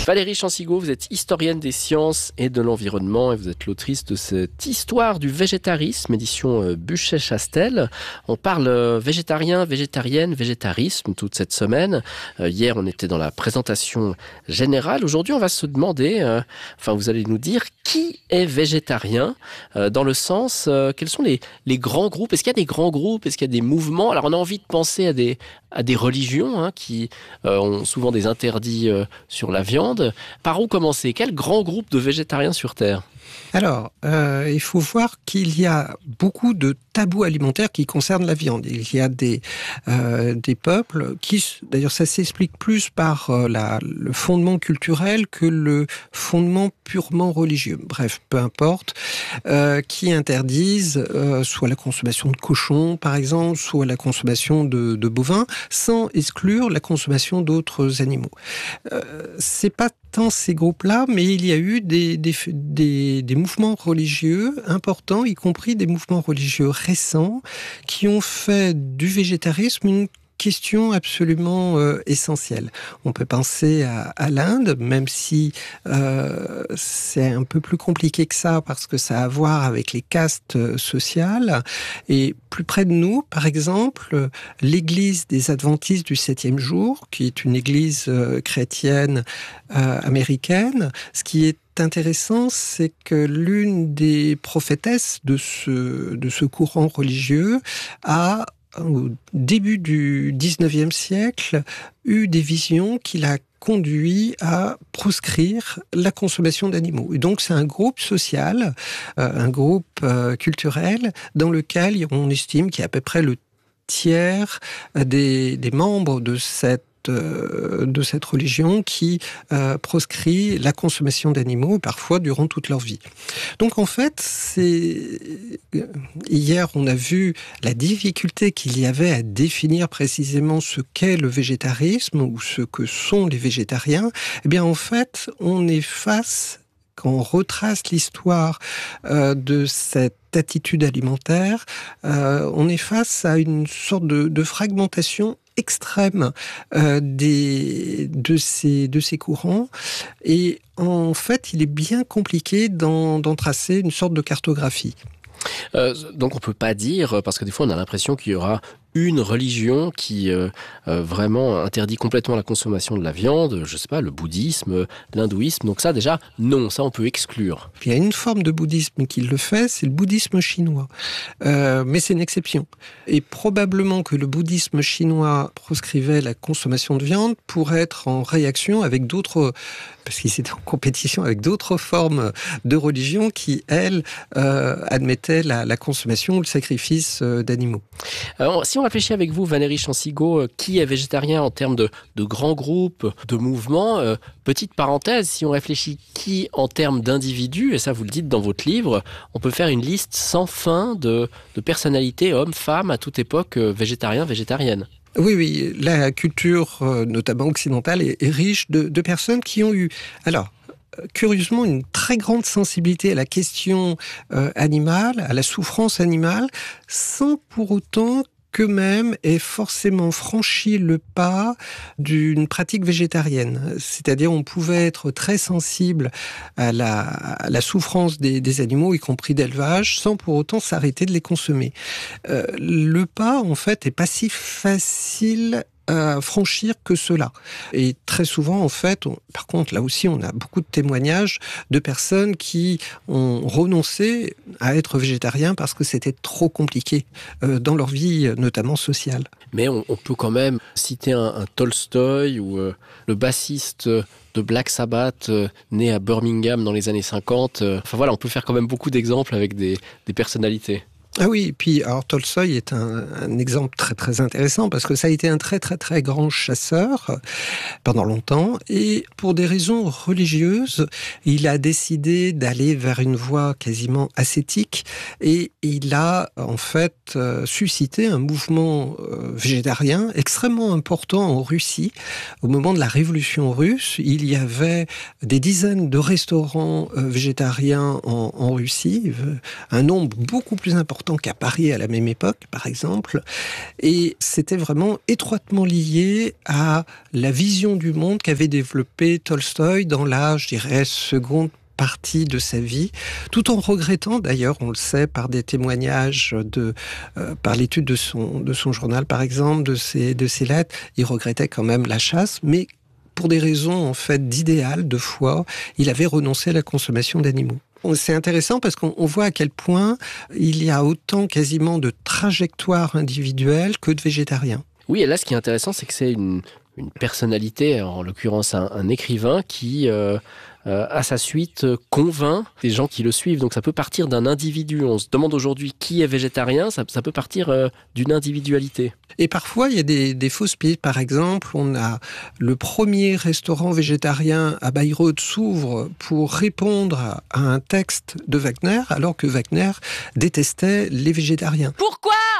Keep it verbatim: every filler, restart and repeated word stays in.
Valérie Chansigo, vous êtes historienne des sciences et de l'environnement et vous êtes l'autrice de cette histoire du végétarisme, édition Buchet-Chastel. On parle végétarien, végétarienne, végétarisme toute cette semaine. Euh, hier, on était dans la présentation générale. Aujourd'hui, on va se demander, euh, enfin, vous allez nous dire qui est végétarien euh, dans le sens, euh, quels sont les, les grands groupes? Est-ce qu'il y a des grands groupes? Est-ce qu'il y a des mouvements? Alors, on a envie de penser à des, à des religions hein, qui euh, ont souvent des interdits euh, sur la viande. Par où commencer? Quel grand groupe de végétariens sur Terre? Alors, euh, il faut voir qu'il y a beaucoup de tabous alimentaires qui concernent la viande. Il y a des, euh, des peuples qui, d'ailleurs ça s'explique plus par euh, la, le fondement culturel que le fondement purement religieux. Bref, peu importe, euh, qui interdisent euh, soit la consommation de cochons, par exemple, soit la consommation de, de bovins, sans exclure la consommation d'autres animaux. Euh, c'est pas tant ces groupes-là, mais il y a eu des, des, des, des mouvements religieux importants, y compris des mouvements religieux récents, qui ont fait du végétarisme une question absolument euh, essentielle. On peut penser à, à l'Inde, même si euh, c'est un peu plus compliqué que ça, parce que ça a à voir avec les castes euh, sociales. Et plus près de nous, par exemple, l'église des Adventistes du septième jour, qui est une église euh, chrétienne euh, américaine, ce qui est intéressant, c'est que l'une des prophétesses de ce, de ce courant religieux a au début du dix-neuvième siècle, eu des visions qui l'a conduit à proscrire la consommation d'animaux. Et donc, c'est un groupe social, euh, un groupe euh, culturel, dans lequel on estime qu'il y a à peu près le tiers des, des membres de cette de cette religion qui euh, proscrit la consommation d'animaux, parfois durant toute leur vie. Donc en fait, c'est... hier on a vu la difficulté qu'il y avait à définir précisément ce qu'est le végétarisme ou ce que sont les végétariens. Eh bien en fait, on est face, quand on retrace l'histoire euh, de cette attitude alimentaire, euh, on est face à une sorte de, de fragmentation extrême euh, des, de, ces, de ces courants. Et en fait, il est bien compliqué d'en, d'en tracer une sorte de cartographie. Euh, donc on peut pas dire, parce que des fois on a l'impression qu'il y aura une religion qui euh, euh, vraiment interdit complètement la consommation de la viande, je sais pas, le bouddhisme, l'hindouisme, donc ça déjà, non, ça on peut exclure. Il y a une forme de bouddhisme qui le fait, c'est le bouddhisme chinois, euh, mais c'est une exception. Et probablement que le bouddhisme chinois proscrivait la consommation de viande pour être en réaction avec d'autres, parce qu'ils étaient en compétition avec d'autres formes de religion qui, elles, euh, admettaient la, la consommation ou le sacrifice euh, d'animaux. Alors, si on réfléchit avec vous, Valérie Chansigo, qui est végétarien en termes de, de grands groupes, de mouvements, euh, petite parenthèse, si on réfléchit qui en termes d'individus, et ça vous le dites dans votre livre, on peut faire une liste sans fin de, de personnalités, hommes, femmes, à toute époque, euh, végétariens, végétariennes. Oui, oui, la culture, euh, notamment occidentale, est, est riche de, de personnes qui ont eu... Alors, curieusement, une très grande sensibilité à la question euh, animale, à la souffrance animale, sans pour autant qu'eux-mêmes aient forcément franchi le pas d'une pratique végétarienne. C'est-à-dire, on pouvait être très sensible à la, à la souffrance des, des animaux, y compris d'élevage, sans pour autant s'arrêter de les consommer. Euh, le pas, en fait, est pas si facile à franchir que cela. Et très souvent, en fait, on, par contre, là aussi, on a beaucoup de témoignages de personnes qui ont renoncé à être végétariens parce que c'était trop compliqué euh, dans leur vie, notamment sociale. Mais on, on peut quand même citer un, un Tolstoï ou euh, le bassiste de Black Sabbath, euh, né à Birmingham dans les années cinquante. Euh, enfin voilà, on peut faire quand même beaucoup d'exemples avec des, des personnalités. Ah oui, et puis alors Tolstoï est un, un exemple très très intéressant parce que ça a été un très très très grand chasseur pendant longtemps et pour des raisons religieuses, il a décidé d'aller vers une voie quasiment ascétique et il a en fait euh, suscité un mouvement euh, végétarien extrêmement important en Russie. Au moment de la Révolution russe, il y avait des dizaines de restaurants euh, végétariens en, en Russie, un nombre beaucoup plus important important qu'à Paris à la même époque, par exemple. Et c'était vraiment étroitement lié à la vision du monde qu'avait développé Tolstoï dans la, je dirais, seconde partie de sa vie, tout en regrettant, d'ailleurs, on le sait par des témoignages, de, euh, par l'étude de son, de son journal, par exemple, de ses, de ses lettres, il regrettait quand même la chasse, mais pour des raisons, en fait, d'idéal, de foi, il avait renoncé à la consommation d'animaux. C'est intéressant parce qu'on voit à quel point il y a autant quasiment de trajectoires individuelles que de végétariens. Oui, et là, ce qui est intéressant, c'est que c'est une, une personnalité, en l'occurrence un, un écrivain, qui, euh, euh, à sa suite, convainc des gens qui le suivent. Donc ça peut partir d'un individu. On se demande aujourd'hui qui est végétarien, ça, ça peut partir euh, d'une individualité. Et parfois, il y a des, des fausses pistes. Par exemple, on a le premier restaurant végétarien à Bayreuth s'ouvre pour répondre à un texte de Wagner, alors que Wagner détestait les végétariens. Pourquoi ?